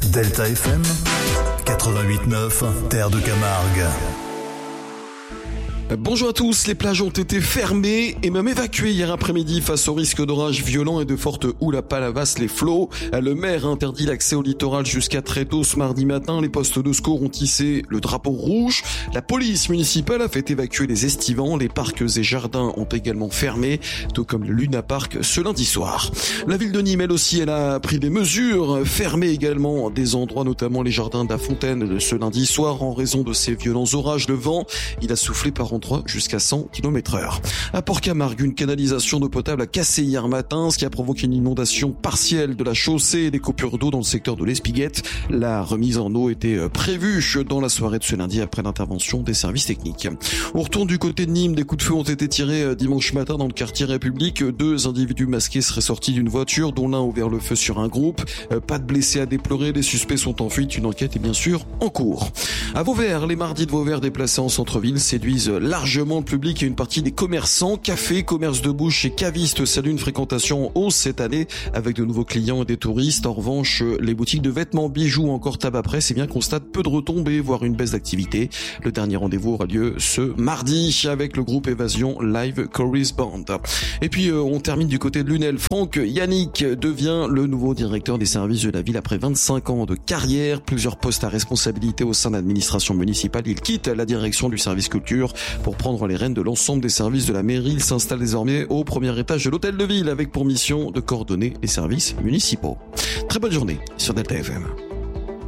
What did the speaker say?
Delta FM 88.9, Terre de Camargue. Bonjour à tous, les plages ont été fermées et même évacuées hier après-midi face au risque d'orages violents et de fortes houles à Palavas les flots. Le maire a interdit l'accès au littoral jusqu'à très tôt ce mardi matin. Les postes de secours ont hissé le drapeau rouge. La police municipale a fait évacuer les estivants. Les parcs et jardins ont également fermé, tout comme le Luna Park ce lundi soir. La ville de Nîmes, elle aussi, elle a pris des mesures, fermé également des endroits, notamment les jardins de la Fontaine ce lundi soir en raison de ces violents orages. Le vent, il a soufflé par endroits jusqu'à 100 km/h. À Port-Camargue, une canalisation d'eau potable a cassé hier matin, ce qui a provoqué une inondation partielle de la chaussée et des coupures d'eau dans le secteur de l'Espiguette. La remise en eau était prévue dans la soirée de ce lundi après l'intervention des services techniques. On retourne du côté de Nîmes, des coups de feu ont été tirés dimanche matin dans le quartier République. 2 individus masqués seraient sortis d'une voiture dont l'un a ouvert le feu sur un groupe. Pas de blessés à déplorer, les suspects sont en fuite, une enquête est bien sûr en cours. À Vauvert, les mardis de Vauvert déplacés en centre-ville séduisent largement le public et une partie des commerçants. Cafés, commerces de bouche et cavistes saluent une fréquentation en hausse cette année avec de nouveaux clients et des touristes. En revanche, les boutiques de vêtements, bijoux ou encore tabac presse, constatent peu de retombées, voire une baisse d'activité. Le dernier rendez-vous aura lieu ce mardi avec le groupe Évasion Live Chorus Band. Et puis on termine du côté de Lunel. Franck Yannick devient le nouveau directeur des services de la ville après 25 ans de carrière, plusieurs postes à responsabilité au sein de l'administration municipale. Il quitte la direction du service culture pour prendre les rênes de l'ensemble des services de la mairie. Il s'installe désormais au premier étage de l'hôtel de ville avec pour mission de coordonner les services municipaux. Très bonne journée sur Delta FM.